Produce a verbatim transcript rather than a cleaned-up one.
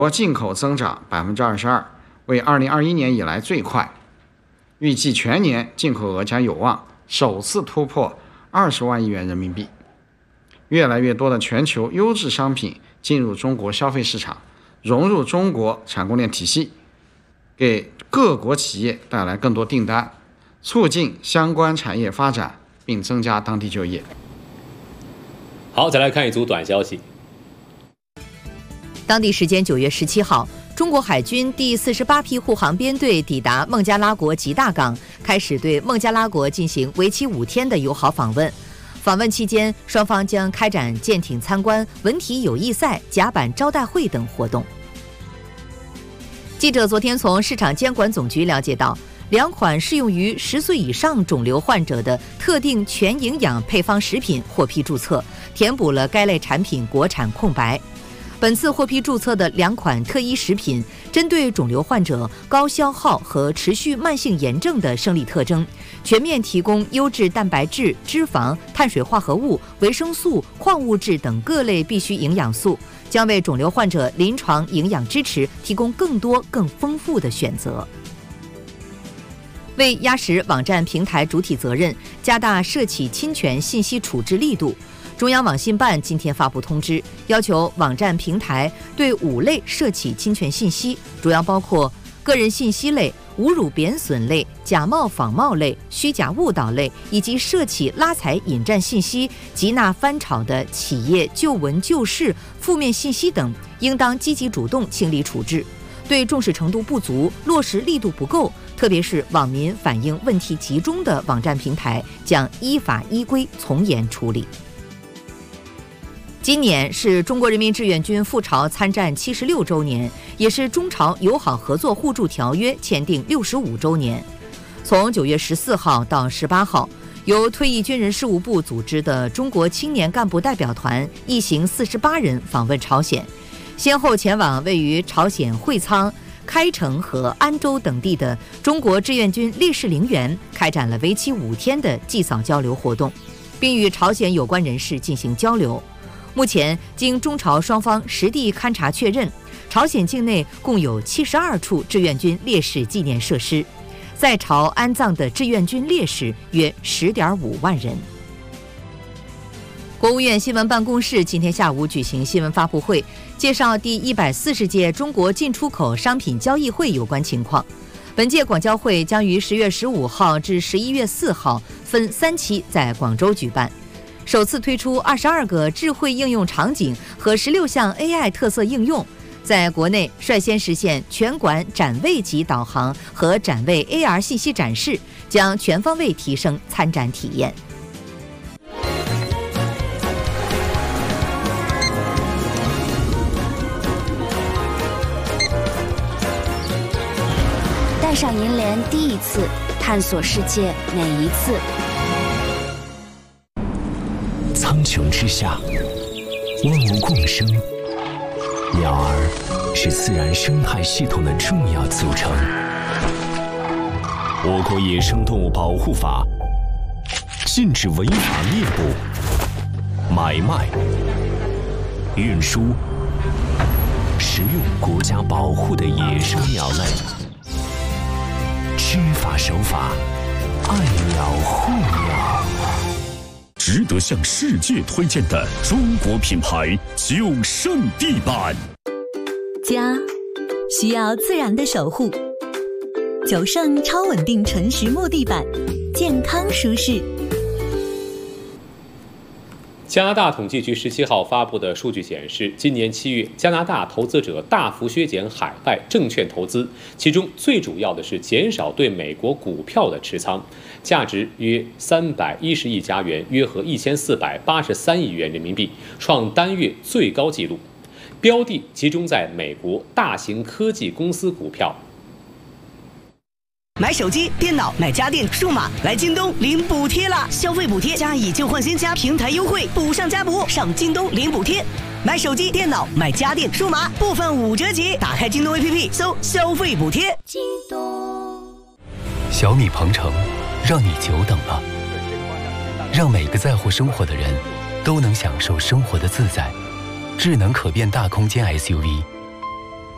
国进口增长 百分之二十二， 为二零二一年以来最快，预计全年进口额将有望首次突破二十万亿元人民币。越来越多的全球优质商品进入中国消费市场，融入中国产供链体系，给各国企业带来更多订单，促进相关产业发展，并增加当地就业。 好，再来看一组短消息。 当地时间九月十七号，中国海军第四十八批护航编队抵达孟加拉国吉大港，开始对孟加拉国进行为期五天的友好访问。访问期间，双方将开展舰艇参观、文体友谊赛、甲板招待会等活动。记者昨天从市场监管总局了解到，两款适用于十岁以上肿瘤患者的特定全营养配方食品获批注册，填补了该类产品国产空白。本次获批注册的两款特医食品，针对肿瘤患者高消耗和持续慢性炎症的生理特征，全面提供优质蛋白质、脂肪、碳水化合物、维生素、矿物质等各类必需营养素，将为肿瘤患者临床营养支持提供更多、更丰富的选择。为压实网站平台主体责任，加大涉企侵权信息处置力度，中央网信办今天发布通知，要求网站平台对五类涉企侵权信息，主要包括个人信息类、侮辱贬损类、假冒仿冒类、虚假误导类以及涉企拉踩引战信息、极纳翻炒的企业旧闻旧事、负面信息等，应当积极主动清理处置。对重视程度不足、落实力度不够，特别是网民反映问题集中的网站平台，将依法依规从严处理。今年是中国人民志愿军赴朝参战七十六周年，也是中朝友好合作互助条约签订六十五周年。从九月十四号到十八号，由退役军人事务部组织的中国青年干部代表团一行四十八人访问朝鲜，先后前往位于朝鲜会昌、开城和安州等地的中国志愿军烈士陵园，开展了为期五天的祭扫交流活动，并与朝鲜有关人士进行交流。目前，经中朝双方实地勘察确认，朝鲜境内共有七十二处志愿军烈士纪念设施，在朝安葬的志愿军烈士约 十点五万人。国务院新闻办公室今天下午举行新闻发布会，介绍第一百四十届中国进出口商品交易会有关情况。本届广交会将于十月十五号至十一月四号分三期在广州举办。首次推出二十二个智慧应用场景和十六项 A I 特色应用，在国内率先实现全馆展位级导航和展位 A R 信息展示，将全方位提升参展体验。 带上银联第一次，探索世界每一次。 苍穹之下，万物共生，鸟儿是自然生态系统的重要组成。我国野生动物保护法禁止违法猎捕、买卖、运输、食用国家保护的野生鸟类。知法守法，爱鸟护鸟。 值得向世界推荐的中国品牌九胜地板。 家需要自然的守护，九胜超稳定纯实木地板，健康舒适。 加拿大统计局十七号发布的数据显示，今年七月，加拿大投资者大幅削减海外证券投资，其中最主要的是减少对美国股票的持仓，价值约三百一十亿加元，约合一千四百八十三亿元人民币，创单月最高纪录。标的集中在美国大型科技公司股票。 买手机、电脑、买家电、数码，来京东领补贴啦！消费补贴加以旧换新加平台优惠，补上加补，上京东领补贴。买手机、电脑、买家电、数码，部分五折起。打开京东 A P P， 搜消费补贴。京东。小米鹏程，让你久等了。让每个在乎生活的人都能享受生活的自在。智能可变大空间 S U V。